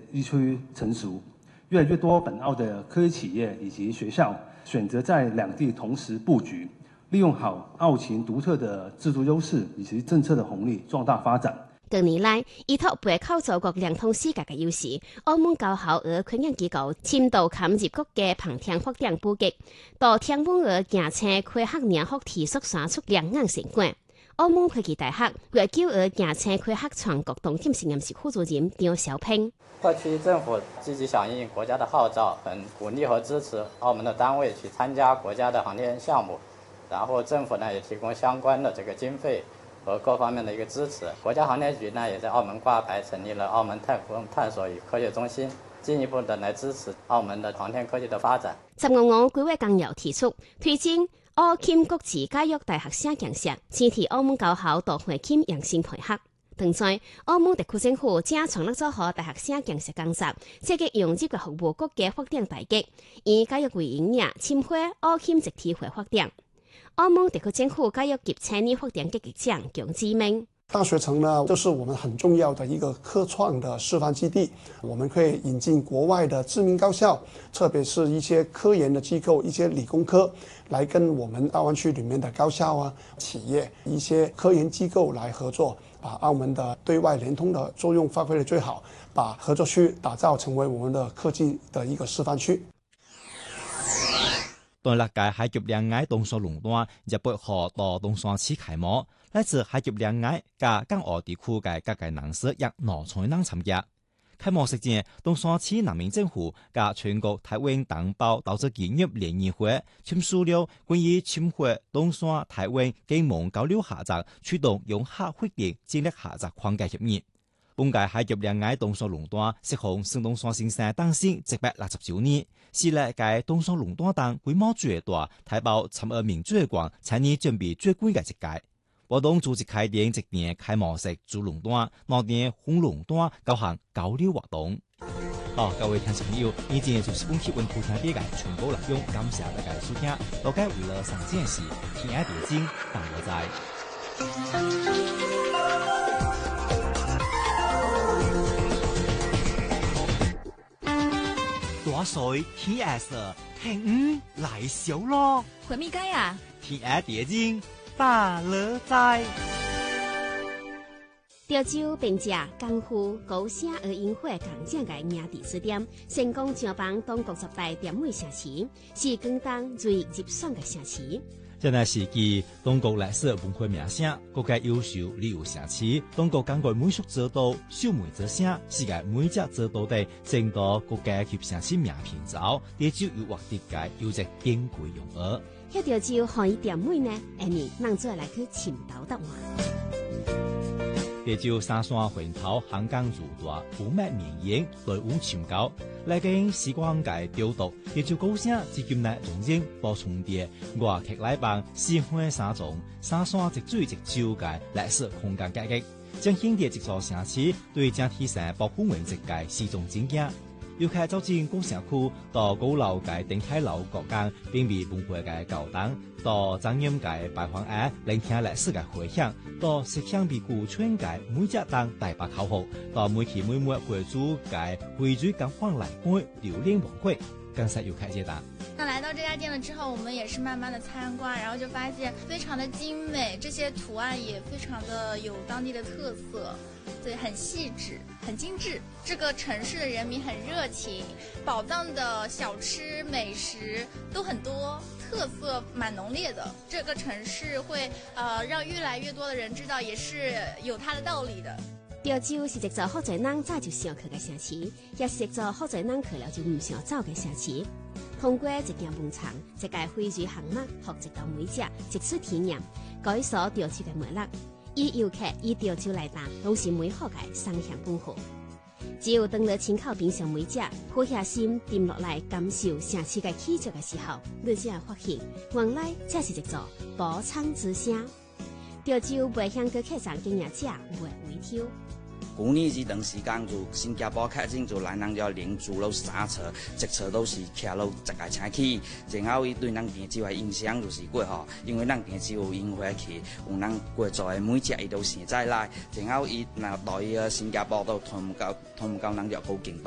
日趋成熟，越来越多本澳的科技企业以及学校选择在两地同时布局，利用好澳勤独特的制度優勢以及政策的紅利，壯大發展。 近年來，依託背靠祖國兩通世界嘅優勢，澳門高校和培養機構深度嵌入國家旁聽發展布局，到天門和行車開學年學提速產出兩岸成果。澳門科技大學越舊和行車開學全國重點實驗室副主任張小平。 特區政府積極響應國家的號召，很鼓勵和支持澳門的單位去參加國家的航天項目，然後政府呢也提供相關的這個經費和各方面的一個支持。國家航天局呢也在澳門掛牌成立了澳門太空探索與科學中心，進一步的來支持澳門的航天科技的發展。 15規劃綱要提出推進澳欽國際教育大學生建設，前提澳門高校到會欽陽性培學。同在澳門特區政府正創立咗好大學生建設工作，積極融入嘅服務國家發展大局，以教育為營業，深化澳欽集體會發展。澳門特區政府教育及產業發展局局長蔣志明。 大學城呢，就是我們很重要的一個科創的示範基地。我們可以引進國外的知名高校，特別是一些科研的機構、一些理工科，來跟我們大灣區裡面的高校啊、企業、一些科研機構來合作，把澳門的對外聯通的作用發揮得最好，把合作區打造成為我們的科技的一個示範區。 第六屆海峽兩岸東沙龍端18號到東沙市開幕，來自海峽兩岸加港澳地區嘅各界人士亦攞才能參加。開幕式前，東沙市人民政府加全國台灣同胞投資企業聯誼會簽署了關於深化東沙台灣經貿交流合作、驅動融合協定戰略合作框架協議。本屆海峽兩岸東沙龍端適逢新東沙先生誕辰160周年，是歷屆東沙龍端等規模最大、台胞參與面最廣、產業準備最貴嘅一屆。活動組織開展一年開幕式主龍端、內地紅龍端各項交流活動。好，各位聽眾朋友，以前就是本期文普聽啲嘅全部內容，感謝大家收聽。大家為了上件事，聽下點睛，等我在。大水天下色，聽來小咯。 回咪街啊？ 聽下點睛。大樂在潮州並借江湖高聲而引火港正嘅名地之點，成功招幫當局18點位城市，是廣東最入選嘅城市。 現在是繼當局歷史文化名聲、國家優秀旅遊城市，當局根據美術指導、秀美之聲、世界每隻指導地爭奪國家級城市名片照，潮州有獲得嘅有隻珍貴榮譽。 一條就可以點位呢？你能再來去尋到答案。 潮州三山環頭香港如大，富美名言來往尋高，來經時光界調度，潮州高聲至今內重新補充啲外劇來幫四花三種三山一水一洲界歷史空間價值，將顯啲一座城市對整體上保護文質界是種經驗。要開走進工城區到高樓界頂梯樓各間並備文化嘅教堂，到展覽界擺放案聆聽歷史嘅回響，到石鄉別古村界每隻當大白口號，到每期每末會主界匯聚感歡來杯榴蓮晚會，更是要開街單。 那來到這家店了之後，我們也是慢慢的參觀，然後就發現非常的精美，這些圖案也非常的有當地的特色。對，很細緻，很精緻。這個城市的人民很熱情，寶藏的小吃美食都很多，特色蠻濃烈的。這個城市會讓越來越多的人知道，也是有它的道理的。 潮州是一座好在人早就想去嘅城市，也是一座好在人去了就唔想走嘅城市。通過一間農場，一個匯聚項目，學一道每隻直出體驗，改鎖潮州嘅魅力。以遊客以潮州來談，都是美好嘅雙向本河。只有當你親口品嘗每隻，俯下心沉落來感受城市嘅氣質嘅時候，你才會發現，原來這是一座寶藏之城。潮州未向過客上經驗者袂回頭。 去年這段時間就新加坡客人就來人就連住了3車，一車都是騎了一個車去，然後伊對咱潮州的印象就是過吼，因為咱潮州有櫻花去，有咱過做的每隻伊都現在來，然後伊若到伊個新加坡都通唔到咱就好勁。